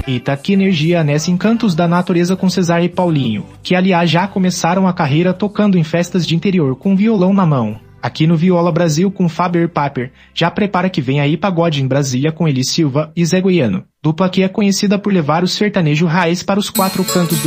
Eita, que energia nessa Encantos da Natureza com Cesar e Paulinho, que aliás já começaram a carreira tocando em festas de interior com violão na mão. Aqui no Viola Brasil com Faber Paper, já prepara que vem aí pagode em Brasília com Eli Silva e Zé Goiano, dupla que é conhecida por levar o sertanejo raiz para os quatro cantos do